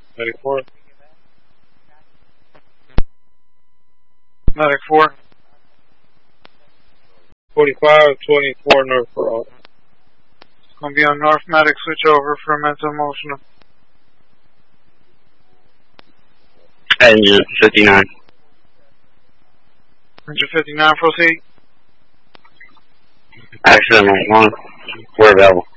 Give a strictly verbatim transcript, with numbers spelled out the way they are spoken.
Medic four. Medic four. forty-five twenty-four North Road. Gonna be on North Medic, switch over for mental emotional. Engine fifty-nine. Engine fifty-nine, proceed. Accident on one. We're available.